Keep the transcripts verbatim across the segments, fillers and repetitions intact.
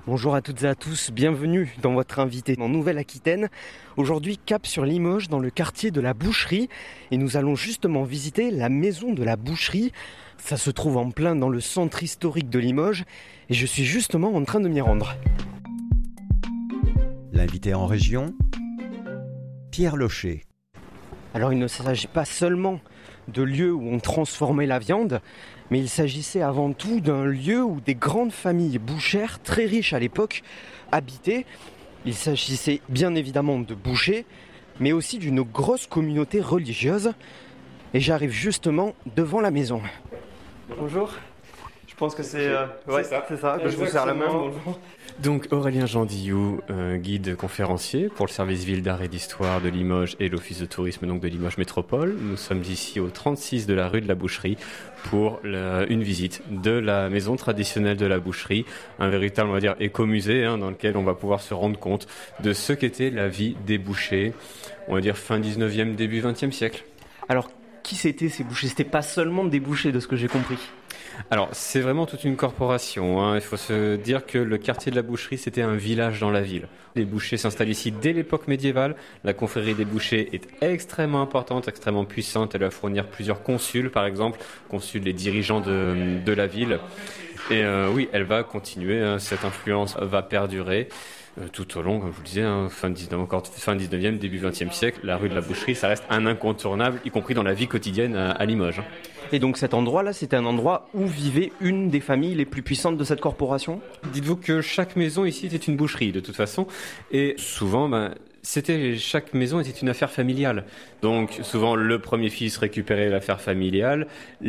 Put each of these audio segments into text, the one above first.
Bonjour à toutes et à tous, bienvenue dans votre invité en Nouvelle-Aquitaine. Aujourd'hui, cap sur Limoges, dans le quartier de la Boucherie. Et nous allons justement visiter la maison de la Boucherie. Ça se trouve en plein dans le centre historique de Limoges. Et je suis justement en train de m'y rendre. L'invité en région, Pierre Locher. Alors il ne s'agit pas seulement de lieux où on transformait la viande, mais il s'agissait avant tout d'un lieu où des grandes familles bouchères, très riches à l'époque, habitaient. Il s'agissait bien évidemment de bouchers, mais aussi d'une grosse communauté religieuse. Et j'arrive justement devant la maison. Bonjour, je pense que c'est, euh, ouais, c'est ça, c'est ça que je vous sers la main. Bonjour. Donc Aurélien Gendillou, euh, guide conférencier pour le service ville d'art et d'histoire de Limoges et l'office de tourisme donc de Limoges Métropole. Nous sommes ici au trente-six de la rue de la Boucherie pour la, une visite de la maison traditionnelle de la Boucherie, un véritable on va dire écomusée hein, dans lequel on va pouvoir se rendre compte de ce qu'était la vie des bouchers, on va dire fin dix-neuvième, début vingtième siècle. Alors qui c'était ces bouchers ? C'était pas seulement des bouchers de ce que j'ai compris. Alors, c'est vraiment toute une corporation. Hein. Il faut se dire que le quartier de la Boucherie, c'était un village dans la ville. Les bouchers s'installent ici dès l'époque médiévale. La confrérie des bouchers est extrêmement importante, extrêmement puissante. Elle va fournir plusieurs consuls, par exemple, consuls les dirigeants de, de la ville. Et euh, oui, elle va continuer. Hein. Cette influence va perdurer. Euh, tout au long, comme je vous le disais, hein, fin, dix-neuvième, encore, fin dix-neuvième, début vingtième siècle, la rue de la Boucherie, ça reste un incontournable, y compris dans la vie quotidienne à, à Limoges. Et donc cet endroit-là, c'était un endroit où vivait une des familles les plus puissantes de cette corporation ? Dites-vous que chaque maison ici était une boucherie, de toute façon, et souvent, ben, c'était, chaque maison était une affaire familiale. Donc souvent, le premier fils récupérait l'affaire familiale,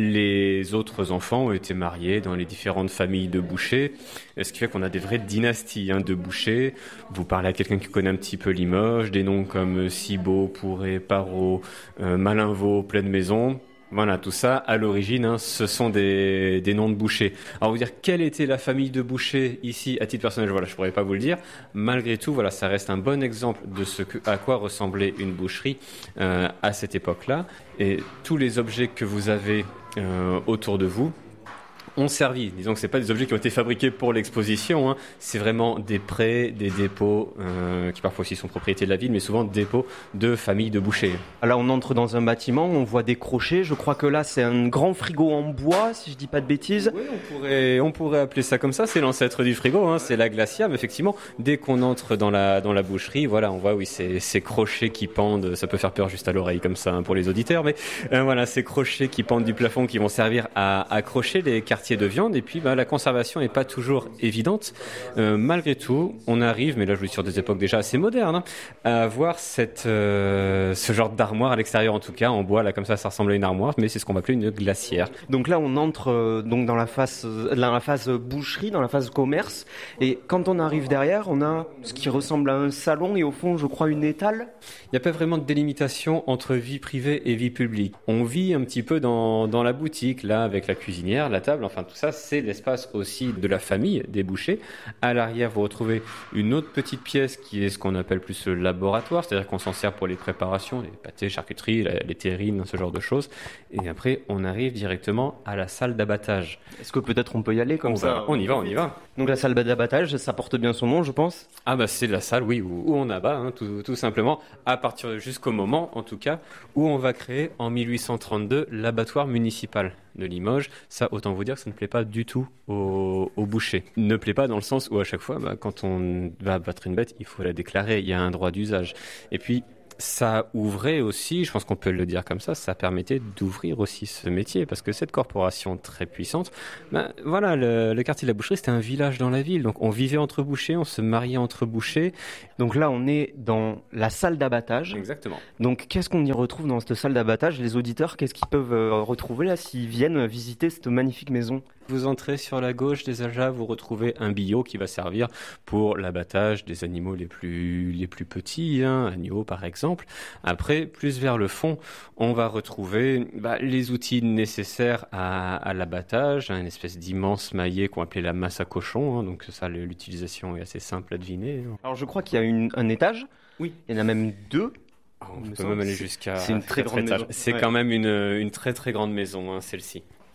les autres enfants ont été mariés dans les différentes familles de bouchers, ce qui fait qu'on a des vraies dynasties hein, de bouchers. Vous parlez à quelqu'un qui connaît un petit peu Limoges, des noms comme Cibot, Pourret, Parot, euh, Malinvaux, Pleine Maison. Voilà, tout ça, à l'origine, hein, ce sont des, des noms de bouchers. Alors, vous dire quelle était la famille de bouchers ici, à titre personnel, voilà, je pourrais pas vous le dire. Malgré tout, voilà, ça reste un bon exemple de ce que, à quoi ressemblait une boucherie euh, à cette époque-là. Et tous les objets que vous avez euh, autour de vous ont servi. Disons que c'est pas des objets qui ont été fabriqués pour l'exposition, hein. C'est vraiment des prêts, des dépôts, euh, qui parfois aussi sont propriété de la ville, mais souvent des dépôts de familles de bouchers. Là, on entre dans un bâtiment, on voit des crochets. Je crois que là, c'est un grand frigo en bois, si je dis pas de bêtises. Oui, on pourrait, on pourrait appeler ça comme ça. C'est l'ancêtre du frigo, hein. C'est la glacière. Mais effectivement, dès qu'on entre dans la, dans la boucherie, voilà, on voit, oui, ces, ces crochets qui pendent. Ça peut faire peur juste à l'oreille comme ça, hein, pour les auditeurs. Mais, euh, voilà, ces crochets qui pendent du plafond qui vont servir à accrocher les quartiers de viande et puis bah, la conservation n'est pas toujours évidente. Euh, malgré tout, on arrive, mais là je suis sur des époques déjà assez modernes, hein, à avoir cette, euh, ce genre d'armoire à l'extérieur en tout cas, en bois, là comme ça ça ressemble à une armoire, mais c'est ce qu'on va appeler une glacière. Donc là on entre euh, donc dans la phase, dans la phase boucherie, dans la phase commerce, et quand on arrive derrière, on a ce qui ressemble à un salon et au fond je crois une étale. Il n'y a pas vraiment de délimitation entre vie privée et vie publique. On vit un petit peu dans, dans la boutique, là avec la cuisinière, la table, enfin tout ça, c'est l'espace aussi de la famille des bouchers. À l'arrière, vous retrouvez une autre petite pièce qui est ce qu'on appelle plus le laboratoire, c'est-à-dire qu'on s'en sert pour les préparations, les pâtés, charcuteries, les terrines, ce genre de choses. Et après, on arrive directement à la salle d'abattage. Est-ce que peut-être on peut y aller comme on ça va, On y va, on y va. Donc la salle d'abattage, ça porte bien son nom, je pense. Ah bah c'est la salle, oui, où, où on abat, hein, tout, tout simplement, à partir jusqu'au moment, en tout cas, où on va créer en mille huit cent trente-deux l'abattoir municipal de Limoges. Ça, autant vous dire que ça ne plaît pas du tout aux, aux bouchers. Ne plaît pas dans le sens où à chaque fois, bah, quand on va abattre une bête, il faut la déclarer, il y a un droit d'usage. Et puis, ça ouvrait aussi, je pense qu'on peut le dire comme ça, ça permettait d'ouvrir aussi ce métier, parce que cette corporation très puissante, ben voilà, le, le quartier de la Boucherie, c'était un village dans la ville, donc on vivait entre bouchers, on se mariait entre bouchers. Donc là, on est dans la salle d'abattage. Exactement. Donc qu'est-ce qu'on y retrouve dans cette salle d'abattage ? Les auditeurs, qu'est-ce qu'ils peuvent retrouver là s'ils viennent visiter cette magnifique maison ? Vous entrez sur la gauche des Ajas, vous retrouvez un billot qui va servir pour l'abattage des animaux les plus, les plus petits, hein, agneaux par exemple. Après, plus vers le fond, on va retrouver bah, les outils nécessaires à, à l'abattage, hein, une espèce d'immense maillet qu'on appelait la masse à cochon, hein, donc ça, l'utilisation est assez simple à deviner. Alors je crois qu'il y a une, un étage, oui. Il y en a même deux. On peut même aller jusqu'à... C'est une très grande maison. C'est ouais. quand même une, une très très grande maison, hein, celle-ci.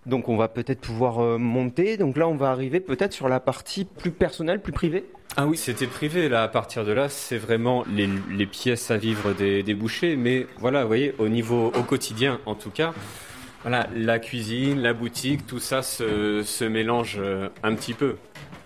Donc on va peut-être pouvoir euh, monter. Donc là, on va arriver peut-être sur la partie plus personnelle, plus privée. Ah oui, c'était privé, là, à partir de là, c'est vraiment les, les pièces à vivre des, des bouchers, mais voilà, vous voyez, au niveau, au quotidien, en tout cas, voilà, la cuisine, la boutique, tout ça se, se mélange euh, un petit peu.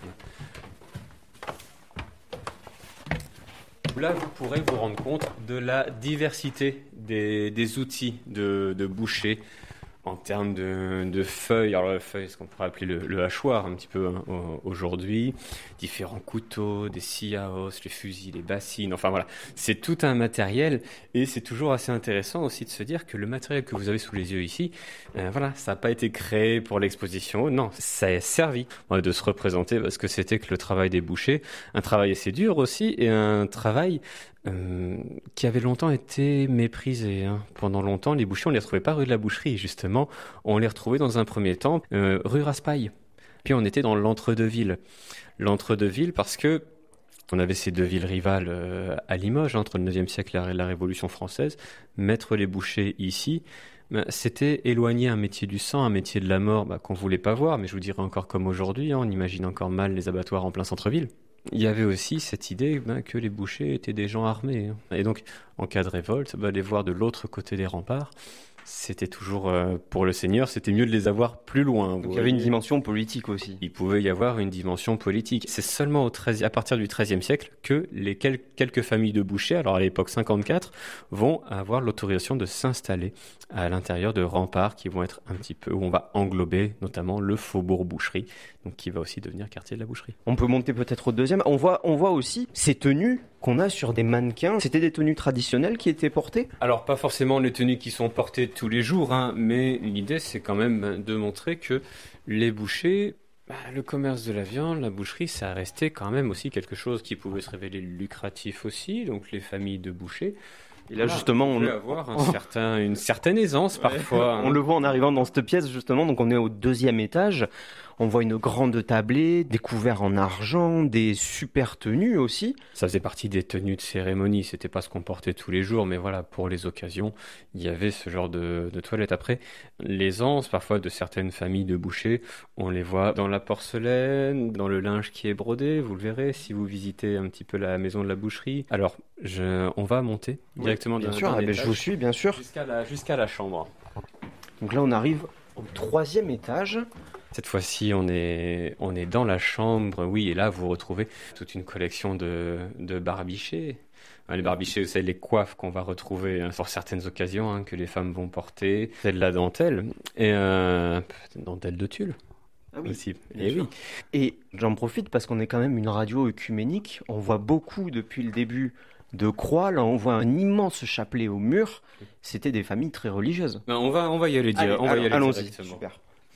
Là, vous pourrez vous rendre compte de la diversité des, des outils de, de boucher en termes de, de feuilles. Alors, la feuille, ce qu'on pourrait appeler le, le hachoir un petit peu hein, aujourd'hui. Différents couteaux, des scies à os, les fusils, les bassines. Enfin voilà, c'est tout un matériel et c'est toujours assez intéressant aussi de se dire que le matériel que vous avez sous les yeux ici, euh, voilà, ça n'a pas été créé pour l'exposition. Non, ça a servi euh, de se représenter parce que c'était que le travail des bouchers, un travail assez dur aussi et un travail Euh, qui avait longtemps été méprisé. Hein. Pendant longtemps, les bouchers, on les retrouvait pas rue de la Boucherie, justement. On les retrouvait dans un premier temps euh, rue Raspail. Puis on était dans l'entre-deux-villes. L'entre-deux-villes parce que on avait ces deux villes rivales euh, à Limoges, hein, entre le neuvième siècle et la Révolution française. Mettre les bouchers ici, ben, c'était éloigner un métier du sang, un métier de la mort ben, qu'on voulait pas voir. Mais je vous dirais encore comme aujourd'hui, hein, on imagine encore mal les abattoirs en plein centre-ville. Il y avait aussi cette idée ben, que les bouchers étaient des gens armés. Hein. Et donc, en cas de révolte, ben, les voir de l'autre côté des remparts, c'était toujours, euh, pour le seigneur, c'était mieux de les avoir plus loin. Donc il y avait une dimension politique aussi. Il pouvait y avoir une dimension politique. C'est seulement au treizième, à partir du treizième siècle que les quel- quelques familles de bouchers, alors à l'époque cinquante-quatre, vont avoir l'autorisation de s'installer à l'intérieur de remparts qui vont être un petit peu, où on va englober notamment le faubourg boucherie, donc qui va aussi devenir quartier de la boucherie. On peut monter peut-être au deuxième. On voit, on voit aussi ces tenues qu'on a sur des mannequins. C'était des tenues traditionnelles qui étaient portées ? Alors pas forcément les tenues qui sont portées tous les jours, hein, mais l'idée c'est quand même de montrer que les bouchers, bah, le commerce de la viande, la boucherie, ça a resté quand même aussi quelque chose qui pouvait se révéler lucratif aussi, donc les familles de bouchers. Et là, justement, on on, peut avoir un certain, une certaine aisance parfois. Hein. on le voit en arrivant dans cette pièce, justement. Donc, on est au deuxième étage. On voit une grande tablée, des couverts en argent, des super tenues aussi. Ça faisait partie des tenues de cérémonie. C'était pas ce qu'on portait tous les jours, mais voilà, pour les occasions, il y avait ce genre de, de toilette. Après, l'aisance, parfois, de certaines familles de bouchers, on les voit dans la porcelaine, dans le linge qui est brodé. Vous le verrez si vous visitez un petit peu la maison de la boucherie. Alors, je, on va monter directement bien d'un, sûr, d'un ah ben, je vous suis, bien sûr. Jusqu'à la, jusqu'à la chambre. Donc là, on arrive au troisième étage. Cette fois-ci, on est, on est dans la chambre, oui, et là, vous retrouvez toute une collection de, de barbichets. Hein, les barbichets, c'est les coiffes qu'on va retrouver hein, pour certaines occasions, hein, que les femmes vont porter. C'est de la dentelle, et euh, une dentelle de tulle. Ah oui, aussi. bien Et sûr. oui. Et j'en profite parce qu'on est quand même une radio œcuménique. On voit beaucoup depuis le début de croix. Là, on voit un immense chapelet au mur. C'était des familles très religieuses. Ben, on va, on va y aller, dire. Allez, on va alors, y aller allons-y, directement. super.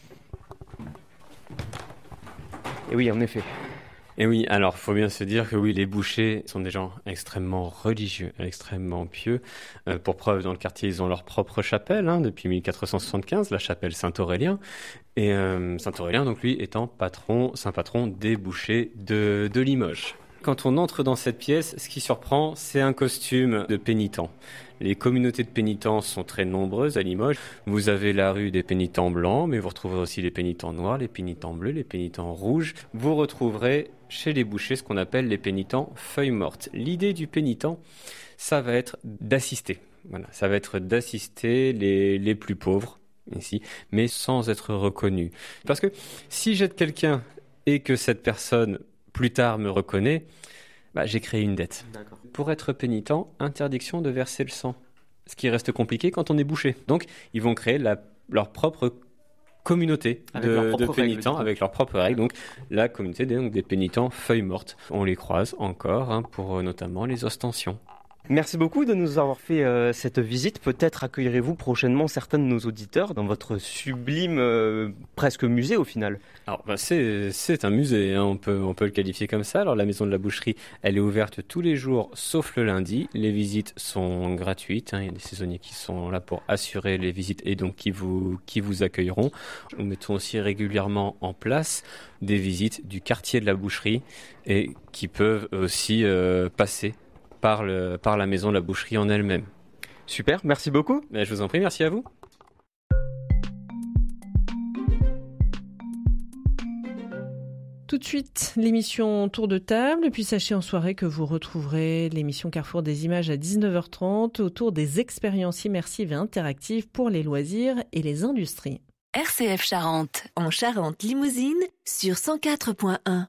Et oui, en effet. Et oui, alors, faut bien se dire que oui, les bouchers sont des gens extrêmement religieux, extrêmement pieux. Euh, pour preuve, dans le quartier, ils ont leur propre chapelle, hein, depuis mille quatre cent soixante-quinze, la chapelle Saint-Aurélien. Et euh, Saint-Aurélien, donc lui, étant patron, saint patron des bouchers de, de Limoges. Quand on entre dans cette pièce, ce qui surprend, c'est un costume de pénitent. Les communautés de pénitents sont très nombreuses à Limoges. Vous avez la rue des pénitents blancs, mais vous retrouverez aussi les pénitents noirs, les pénitents bleus, les pénitents rouges. Vous retrouverez chez les bouchers ce qu'on appelle les pénitents feuilles mortes. L'idée du pénitent, ça va être d'assister. Voilà, ça va être d'assister les, les plus pauvres ici, mais sans être reconnu. Parce que si j'aide quelqu'un et que cette personne plus tard me reconnaît, bah, j'ai créé une dette. D'accord. Pour être pénitent, interdiction de verser le sang. Ce qui reste compliqué quand on est bouché. Donc, ils vont créer la, leur propre communauté Avec de, leurs propres de règles, pénitents, du coup. avec leurs propres règles. Donc, la communauté des, donc, des pénitents feuilles mortes. On les croise encore hein, pour euh, notamment les ostensions. Merci beaucoup de nous avoir fait euh, cette visite. Peut-être accueillerez-vous prochainement certains de nos auditeurs dans votre sublime euh, presque musée au final. Alors, bah, c'est, c'est un musée, hein, on peut, on peut le qualifier comme ça. Alors, la maison de la boucherie, elle est ouverte tous les jours, sauf le lundi. Les visites sont gratuites. Hein, il y a des saisonniers qui sont là pour assurer les visites et donc qui vous, qui vous accueilleront. Nous mettons aussi régulièrement en place des visites du quartier de la boucherie et qui peuvent aussi euh, passer par, le, par la maison de la boucherie en elle-même. Super, merci beaucoup. Mais je vous en prie, merci à vous. Tout de suite, l'émission Tour de table, puis sachez en soirée que vous retrouverez l'émission Carrefour des images à dix-neuf heures trente autour des expériences immersives et interactives pour les loisirs et les industries. R C F Charente, en Charente-Limousine, sur cent quatre point un.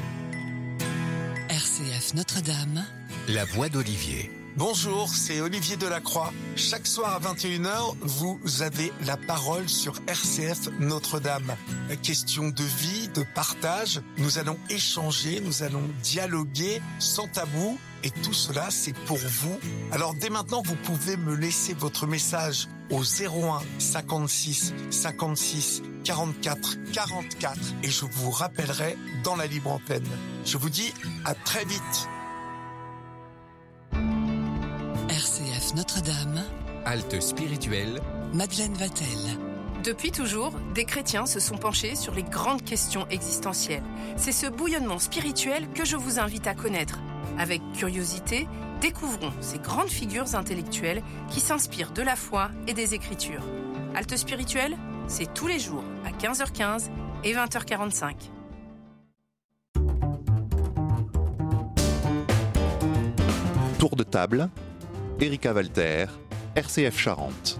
R C F Notre-Dame, la voix d'Olivier. Bonjour, c'est Olivier Delacroix. Chaque soir à vingt et une heures, vous avez la parole sur R C F Notre-Dame. Question de vie, de partage, nous allons échanger, nous allons dialoguer sans tabou et tout cela c'est pour vous. Alors dès maintenant, vous pouvez me laisser votre message au zéro un cinquante-six cinquante-six quarante-quatre quarante-quatre et je vous rappellerai dans la libre antenne. Je vous dis à très vite. R C F Notre-Dame, halte spirituelle, Madeleine Vatel. Depuis toujours, des chrétiens se sont penchés sur les grandes questions existentielles. C'est ce bouillonnement spirituel que je vous invite à connaître. Avec curiosité, découvrons ces grandes figures intellectuelles qui s'inspirent de la foi et des Écritures. Halte spirituelle, c'est tous les jours à quinze heures quinze et vingt heures quarante-cinq. Tour de table, Erika Walter, R C F Charente.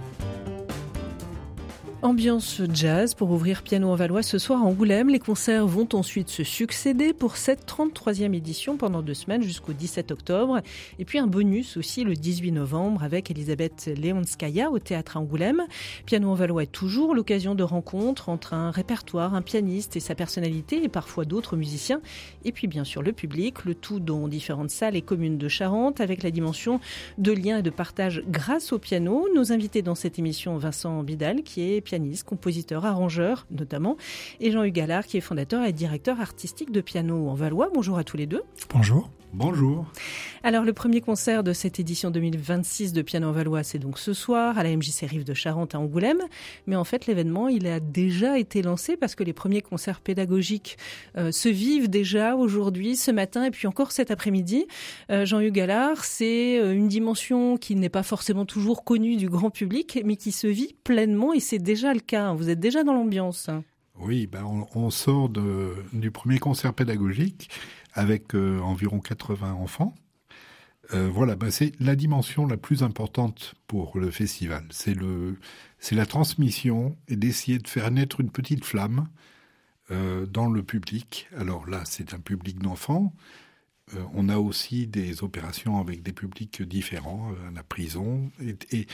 Ambiance jazz pour ouvrir Piano en Valois ce soir à Angoulême. Les concerts vont ensuite se succéder pour cette trente-troisième édition pendant deux semaines jusqu'au dix-sept octobre. Et puis un bonus aussi le dix-huit novembre avec Elisabeth Leonskaya au théâtre à Angoulême. Piano en Valois est toujours l'occasion de rencontres entre un répertoire, un pianiste et sa personnalité et parfois d'autres musiciens. Et puis bien sûr le public, le tout dans différentes salles et communes de Charente avec la dimension de lien et de partage grâce au piano. Nos invités dans cette émission, Vincent Bidal qui est pianiste, compositeur, arrangeur notamment, et Jean-Hugues Gallard qui est fondateur et directeur artistique de Piano en Valois. Bonjour à tous les deux. Bonjour. Bonjour. Alors le premier concert de cette édition deux mille vingt-six de Piano en Valois, c'est donc ce soir à la M J C Rive de Charente à Angoulême. Mais en fait l'événement il a déjà été lancé parce que les premiers concerts pédagogiques euh, se vivent déjà aujourd'hui, ce matin et puis encore cet après-midi. Euh, Jean-Hugues Gallard, c'est une dimension qui n'est pas forcément toujours connue du grand public mais qui se vit pleinement et c'est déjà le cas. Vous êtes déjà dans l'ambiance. Oui, ben on, on sort de, du premier concert pédagogique avec euh, environ quatre-vingts enfants. Euh, voilà, ben c'est la dimension la plus importante pour le festival. C'est, le, c'est la transmission et d'essayer de faire naître une petite flamme euh, dans le public. Alors là, c'est un public d'enfants. Euh, on a aussi des opérations avec des publics différents, euh, à la prison et, et,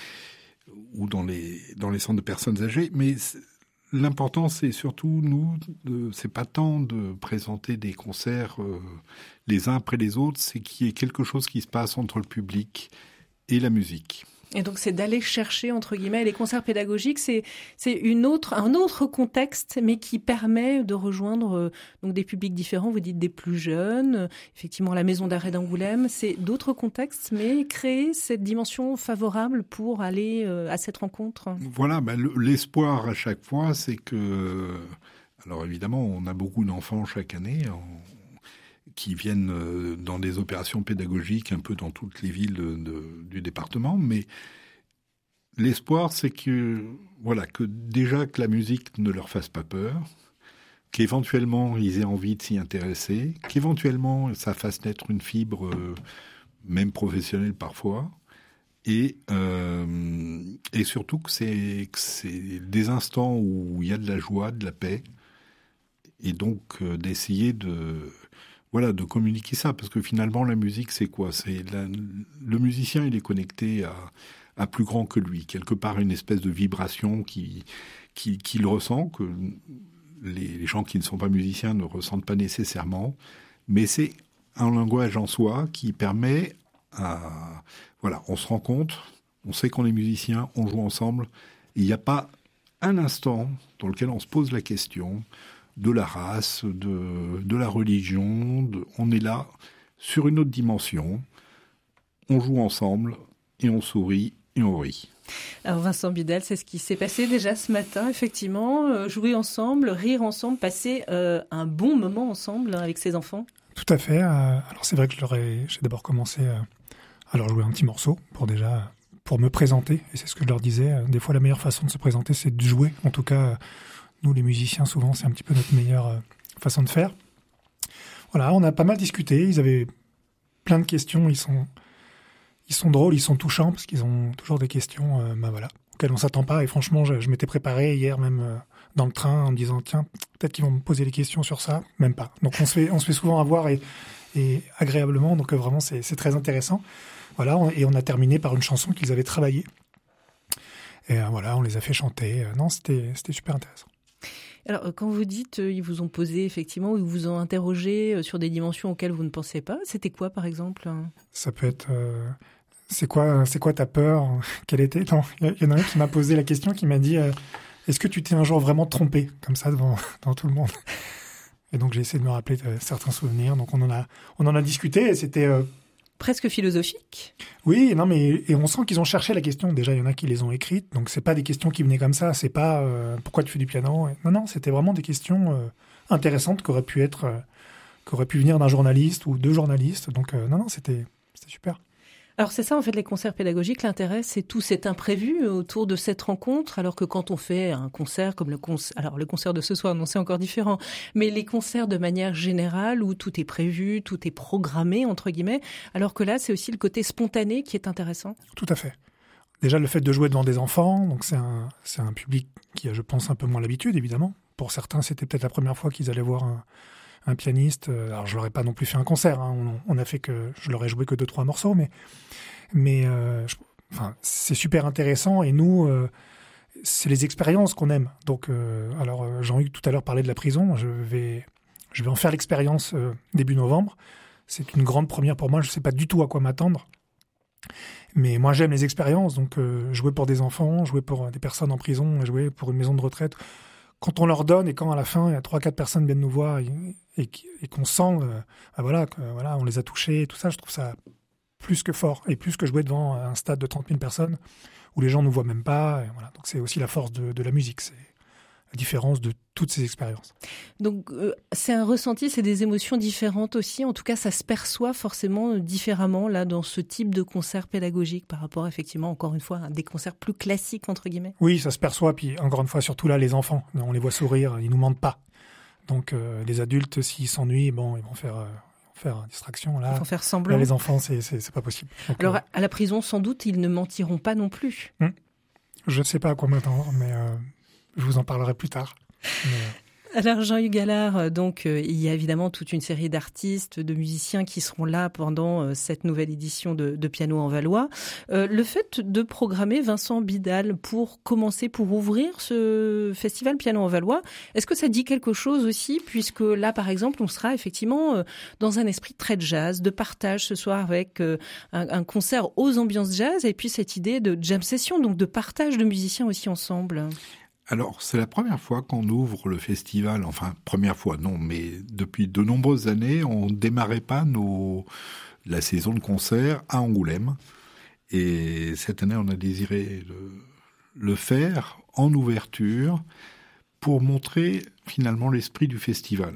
ou dans les, dans les centres de personnes âgées. Mais l'important, c'est surtout, nous, de, c'est pas tant de présenter des concerts euh, les uns après les autres, c'est qu'il y ait quelque chose qui se passe entre le public et la musique. Et donc, c'est d'aller chercher, entre guillemets, les concerts pédagogiques, c'est, c'est une autre, un autre contexte, mais qui permet de rejoindre euh, donc des publics différents. Vous dites des plus jeunes, euh, effectivement, la Maison d'arrêt d'Angoulême, c'est d'autres contextes, mais créer cette dimension favorable pour aller euh, à cette rencontre. Voilà, ben, le, l'espoir à chaque fois, c'est que... Alors évidemment, on a beaucoup d'enfants chaque année en, qui viennent euh, dans des opérations pédagogiques un peu dans toutes les villes de, de, du département, mais l'espoir, c'est que, voilà, que déjà que la musique ne leur fasse pas peur, qu'éventuellement ils aient envie de s'y intéresser, qu'éventuellement ça fasse naître une fibre, euh, même professionnelle parfois, et, euh, et surtout que c'est, que c'est des instants où il y a de la joie, de la paix, et donc euh, d'essayer de... Voilà, de communiquer ça, parce que finalement, la musique, c'est quoi ? C'est la, le musicien, il est connecté à, à plus grand que lui, quelque part une espèce de vibration qui, qui, qu'il ressent, que les, les gens qui ne sont pas musiciens ne ressentent pas nécessairement, mais c'est un langage en soi qui permet à... Voilà, on se rencontre, on sait qu'on est musicien, on joue ensemble, il n'y a pas un instant dans lequel on se pose la question de la race, de, de la religion. De, on est là sur une autre dimension. On joue ensemble et on sourit et on rit. Alors Vincent Bidal, c'est ce qui s'est passé déjà ce matin, effectivement. Euh, jouer ensemble, rire ensemble, passer euh, un bon moment ensemble hein, avec ses enfants. Tout à fait. Euh, alors c'est vrai que je leur ai, j'ai d'abord commencé euh, à leur jouer un petit morceau pour déjà pour me présenter. Et c'est ce que je leur disais. Euh, des fois, la meilleure façon de se présenter, c'est de jouer. En tout cas... Euh, Nous, les musiciens, souvent, c'est un petit peu notre meilleure euh, façon de faire. Voilà, on a pas mal discuté. Ils avaient plein de questions. Ils sont, ils sont drôles, ils sont touchants parce qu'ils ont toujours des questions, euh, ben voilà, auxquelles on s'attend pas. Et franchement, je, je m'étais préparé hier même euh, dans le train en me disant tiens, peut-être qu'ils vont me poser des questions sur ça. Même pas. Donc on se fait, on se fait souvent avoir et, et agréablement. Donc euh, vraiment, c'est, c'est très intéressant. Voilà, on, et on a terminé par une chanson qu'ils avaient travaillée. Et euh, voilà, on les a fait chanter. Euh, non, c'était, c'était super intéressant. Alors, quand vous dites euh, ils vous ont posé effectivement, ils vous ont interrogé euh, sur des dimensions auxquelles vous ne pensez pas, c'était quoi par exemple? Ça peut être euh, c'est quoi, c'est quoi ta peur? Quelle était? Non, il y, y en a un qui m'a posé la question, qui m'a dit euh, est-ce que tu t'es un jour vraiment trompé comme ça devant, devant tout le monde? Et donc j'ai essayé de me rappeler euh, certains souvenirs. Donc on en a, on en a discuté et c'était euh, presque philosophique. Oui, non, mais et on sent qu'ils ont cherché la question. Déjà, il y en a qui les ont écrites, donc c'est pas des questions qui venaient comme ça. C'est pas euh, pourquoi tu fais du piano. Non, non, c'était vraiment des questions euh, intéressantes qui auraient pu être, euh, qui auraient pu venir d'un journaliste ou deux journalistes. Donc euh, non, non, c'était, c'était super. Alors c'est ça en fait les concerts pédagogiques, l'intérêt c'est tout cet imprévu autour de cette rencontre, alors que quand on fait un concert comme le concert, alors le concert de ce soir non c'est encore différent, mais les concerts de manière générale où tout est prévu, tout est programmé entre guillemets, alors que là c'est aussi le côté spontané qui est intéressant. Tout à fait. Déjà le fait de jouer devant des enfants, donc c'est un, c'est un public qui a je pense un peu moins l'habitude évidemment. Pour certains c'était peut-être la première fois qu'ils allaient voir un un pianiste. Alors je leur ai pas non plus fait un concert, hein. on, on a fait que je leur ai joué que deux trois morceaux, mais mais euh, je, enfin c'est super intéressant et nous euh, c'est les expériences qu'on aime. Donc euh, alors Jean-Hugues tout à l'heure parlait de la prison, je vais je vais en faire l'expérience euh, début novembre. C'est une grande première pour moi, je sais pas du tout à quoi m'attendre. Mais moi j'aime les expériences, donc euh, jouer pour des enfants, jouer pour des personnes en prison, jouer pour une maison de retraite. Quand on leur donne et quand à la fin il y a trois quatre personnes viennent nous voir et, et, et qu'on sent euh, bah voilà que voilà on les a touchés et tout ça, je trouve ça plus que fort et plus que jouer devant un stade de trente mille personnes où les gens nous voient même pas et voilà. Donc c'est aussi la force de, de la musique, c'est la différence de toutes ces expériences. Donc euh, c'est un ressenti, c'est des émotions différentes aussi. En tout cas, ça se perçoit forcément différemment là dans ce type de concert pédagogique par rapport effectivement encore une fois à des concerts plus classiques entre guillemets. Oui, ça se perçoit. Puis encore une fois, surtout là, les enfants, on les voit sourire, ils nous mentent pas. Donc euh, les adultes, s'ils s'ennuient, bon, ils vont faire. Euh, faire distraction là. Ils vont faire semblant. Là, les enfants, c'est c'est, c'est pas possible. Donc, Alors euh, à la prison, sans doute, ils ne mentiront pas non plus. Hum. Je ne sais pas à quoi m'attendre, mais euh, je vous en parlerai plus tard. Mais, euh... Alors Jean-Hugues Allard, donc euh, il y a évidemment toute une série d'artistes, de musiciens qui seront là pendant euh, cette nouvelle édition de, de Piano en Valois. Euh, le fait de programmer Vincent Bidal pour commencer, pour ouvrir ce festival Piano en Valois, est-ce que ça dit quelque chose aussi, puisque là par exemple on sera effectivement euh, dans un esprit très jazz, de partage ce soir avec euh, un, un concert aux ambiances jazz et puis cette idée de jam session, donc de partage de musiciens aussi ensemble. Alors, c'est la première fois qu'on ouvre le festival, enfin, première fois, non, mais depuis de nombreuses années, on ne démarrait pas nos, la saison de concert à Angoulême. Et cette année, on a désiré le, le faire en ouverture pour montrer finalement l'esprit du festival.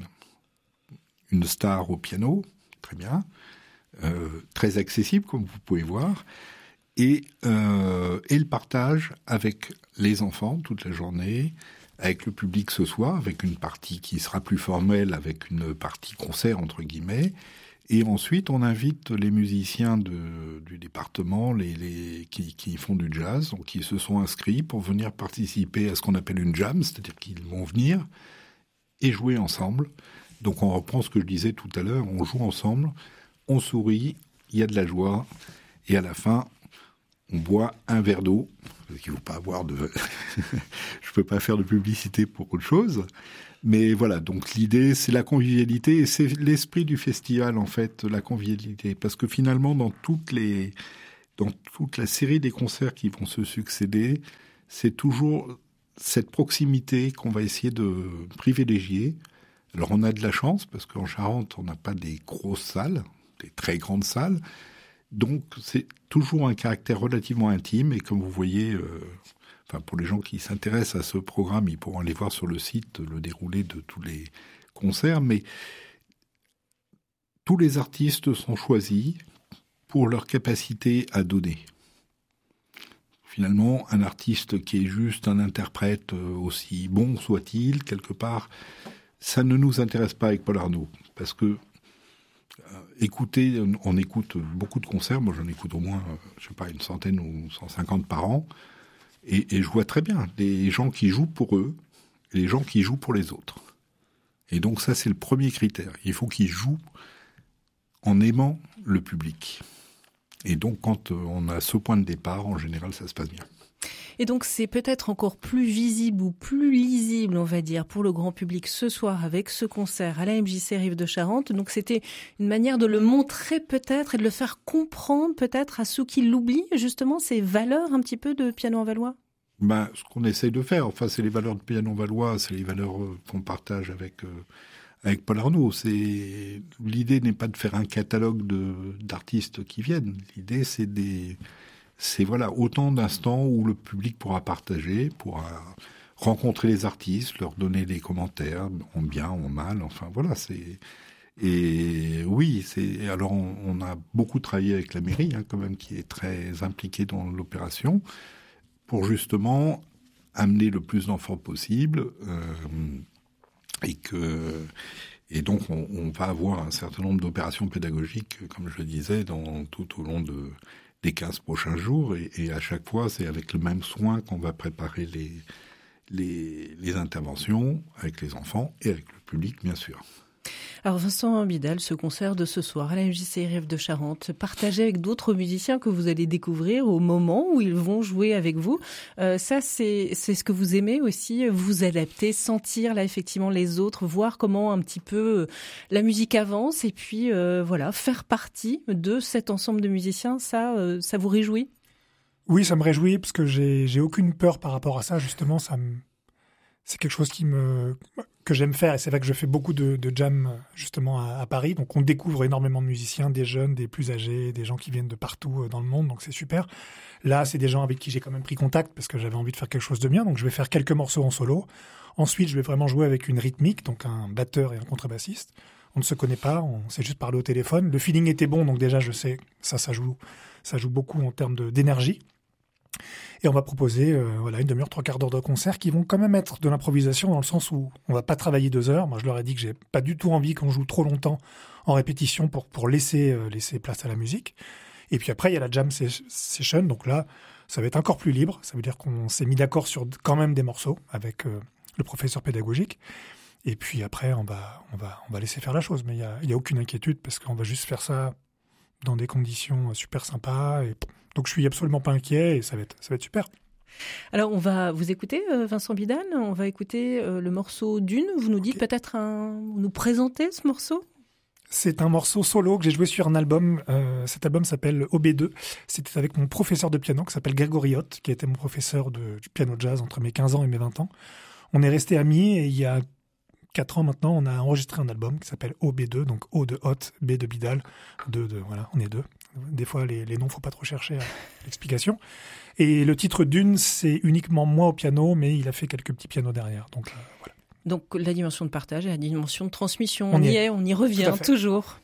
Une star au piano, très bien, euh, très accessible, comme vous pouvez voir. Et, euh, et le partage avec les enfants toute la journée, avec le public ce soir, avec une partie qui sera plus formelle, avec une partie concert entre guillemets. Et ensuite, on invite les musiciens de, du département, les, les, qui, qui font du jazz, donc qui se sont inscrits pour venir participer à ce qu'on appelle une jam, c'est-à-dire qu'ils vont venir et jouer ensemble. Donc on reprend ce que je disais tout à l'heure, on joue ensemble, on sourit, il y a de la joie, et à la fin, on boit un verre d'eau, parce qu'il ne faut pas avoir de... Je ne peux pas faire de publicité pour autre chose. Mais voilà, donc l'idée, c'est la convivialité, et c'est l'esprit du festival, en fait, la convivialité. Parce que finalement, dans toutes les... dans toute la série des concerts qui vont se succéder, c'est toujours cette proximité qu'on va essayer de privilégier. Alors on a de la chance, parce qu'en Charente, on n'a pas des grosses salles, des très grandes salles. Donc, c'est toujours un caractère relativement intime. Et comme vous voyez, euh, enfin, pour les gens qui s'intéressent à ce programme, ils pourront aller voir sur le site le déroulé de tous les concerts. Mais tous les artistes sont choisis pour leur capacité à donner. Finalement, un artiste qui est juste un interprète, aussi bon soit-il, quelque part, ça ne nous intéresse pas avec Paul Arnaud. Parce que Écouter, on écoute beaucoup de concerts. Moi, j'en écoute au moins, je sais pas, une centaine ou cent cinquante par an. Et, et je vois très bien les gens qui jouent pour eux et les gens qui jouent pour les autres. Et donc ça, c'est le premier critère. Il faut qu'ils jouent en aimant le public. Et donc, quand on a ce point de départ, en général, ça se passe bien. Et donc, c'est peut-être encore plus visible ou plus lisible, on va dire, pour le grand public ce soir avec ce concert à la M J C Rives de Charente. Donc, c'était une manière de le montrer peut-être et de le faire comprendre peut-être à ceux qui l'oublient, justement, ces valeurs un petit peu de Piano en Valois. Ben, ce qu'on essaye de faire, enfin, c'est les valeurs de Piano en Valois, c'est les valeurs euh, qu'on partage avec... Euh, Avec Paul Arnaud, c'est l'idée n'est pas de faire un catalogue de d'artistes qui viennent. L'idée, c'est des, c'est voilà autant d'instants où le public pourra partager, pourra rencontrer les artistes, leur donner des commentaires en bien, en mal. Enfin voilà, c'est et oui, c'est alors on, on a beaucoup travaillé avec la mairie, hein, quand même, qui est très impliquée dans l'opération pour justement amener le plus d'enfants possible. Euh, Et que et donc on, on va avoir un certain nombre d'opérations pédagogiques, comme je le disais, dans, tout au long de, des quinze prochains jours. Et, et à chaque fois, c'est avec le même soin qu'on va préparer les, les, les interventions avec les enfants et avec le public, bien sûr. Alors Vincent Bidal, ce concert de ce soir à la M J C Rives de Charente, partagé avec d'autres musiciens que vous allez découvrir au moment où ils vont jouer avec vous. Euh, ça, c'est, c'est ce que vous aimez aussi, vous adapter, sentir là effectivement les autres, voir comment un petit peu la musique avance et puis euh, voilà, faire partie de cet ensemble de musiciens. Ça, euh, ça vous réjouit ? Oui, ça me réjouit parce que j'ai, j'ai aucune peur par rapport à ça. Justement, ça me... c'est quelque chose qui me... que j'aime faire, et c'est vrai que je fais beaucoup de, de jam justement à, à Paris, donc on découvre énormément de musiciens, des jeunes, des plus âgés, des gens qui viennent de partout dans le monde, donc c'est super. Là, c'est des gens avec qui j'ai quand même pris contact parce que j'avais envie de faire quelque chose de bien, donc je vais faire quelques morceaux en solo. Ensuite, je vais vraiment jouer avec une rythmique, donc un batteur et un contrebassiste. On ne se connaît pas, on s'est juste parlé au téléphone. Le feeling était bon, donc déjà, je sais, ça, ça joue, ça joue beaucoup en termes de, d'énergie. Et on va proposer euh, voilà, une demi-heure, trois quarts d'heure de concert qui vont quand même être de l'improvisation dans le sens où on va pas travailler deux heures. Moi, je leur ai dit que j'ai pas du tout envie qu'on joue trop longtemps en répétition pour, pour laisser, euh, laisser place à la musique. Et puis après, il y a la jam session. Donc là, ça va être encore plus libre. Ça veut dire qu'on s'est mis d'accord sur quand même des morceaux avec euh, le professeur pédagogique. Et puis après, on va, on va, on va laisser faire la chose. Mais il y a, il y a aucune inquiétude parce qu'on va juste faire ça dans des conditions super sympas. Et donc, je suis absolument pas inquiet et ça va être, ça va être super. Alors, on va vous écouter, Vincent Bidal. On va écouter le morceau Dune. Vous nous dites okay. peut-être un... Vous nous présentez ce morceau ? C'est un morceau solo que j'ai joué sur un album. Euh, cet album s'appelle O B deux. C'était avec mon professeur de piano qui s'appelle Grégory Hoth, qui était mon professeur de, du piano jazz entre mes quinze ans et mes vingt ans. On est restés amis et il y a quatre ans maintenant, on a enregistré un album qui s'appelle O B deux, donc O de Hoth, B de Bidal, deux de, voilà, on est deux. Des fois, les, les noms, faut pas trop chercher à l'explication. Et le titre Dune, c'est uniquement moi au piano, mais il a fait quelques petits pianos derrière. Donc, euh, voilà. Donc, la dimension de partage et la dimension de transmission, on, on y est, est, on y revient toujours.